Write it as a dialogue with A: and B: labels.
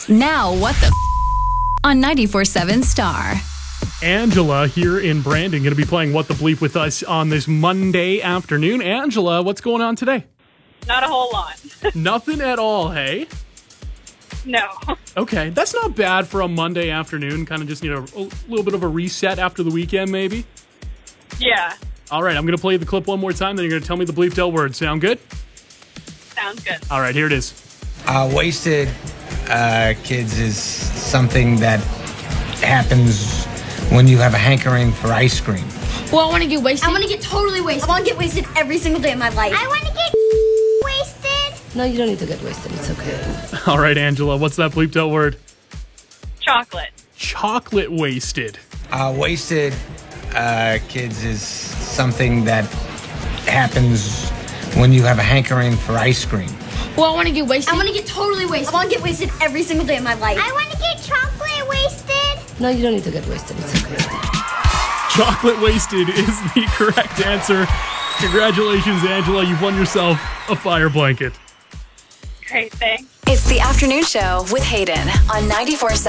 A: Now, what the on 94.7 Star.
B: Angela here in Brandon going to be playing What the Bleep with us on this Monday afternoon. Angela, what's going on today?
C: Not a whole lot.
B: Nothing at all, hey?
C: No.
B: Okay, that's not bad for a Monday afternoon. Kind of just need a little bit of a reset after the weekend, maybe?
C: Yeah.
B: All right, I'm going to play the clip one more time, then you're going to tell me the bleeped out word. Sound good?
C: Sounds good.
B: All right, here it is.
D: Wasted kids is something that happens when you have a hankering for ice cream.
E: Well, I want to get wasted.
F: I want to get totally wasted. I want to get wasted every single day of my life.
G: I want to get wasted.
E: No, you don't need to get wasted. It's okay.
B: All right, Angela, what's that bleeped out word?
C: Chocolate.
B: Chocolate wasted.
D: Wasted kids is something that happens when you have a hankering for ice cream.
E: Well, I want to get wasted.
F: I want to get totally wasted. I want to get wasted every single day of my life.
G: I want to get chocolate wasted.
E: No, you don't need to get wasted. It's okay.
B: Chocolate wasted is the correct answer. Congratulations, Angela. You've won yourself a fire blanket.
C: Great, thanks.
A: It's the afternoon show with Hayden on 94.7